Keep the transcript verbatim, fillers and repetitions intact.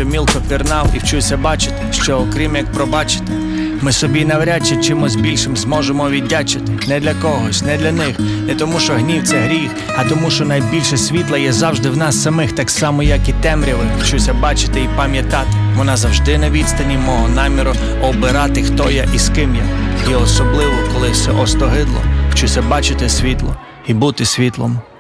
раніше мілко пірнав і вчуся бачити, що окрім як пробачити, ми собі навряд чи чимось більшим зможемо віддячити. Не для когось, не для них, не тому що гнів це гріх, а тому що найбільше світла є завжди в нас самих, так само як і темряви. Вчуся бачити і пам'ятати, вона завжди на відстані мого наміру обирати, хто я і з ким я. І особливо, коли все остогидло, вчуся бачити світло і бути світлом.